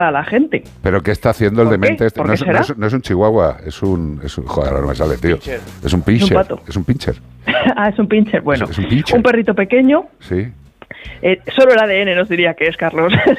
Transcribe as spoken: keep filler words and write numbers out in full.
a la gente. ¿Pero qué está haciendo el ¿Por demente qué? este? ¿Por No qué es, será? no, es, no es un chihuahua, es un... Es un joder, ahora no me sale, tío. Pincher. Es un pincher. Es un pato. Es un pincher. Ah, es un pincher. Bueno, Es- es un pincher. un perrito pequeño. Sí. Eh, solo el A D N nos diría que es, Carlos.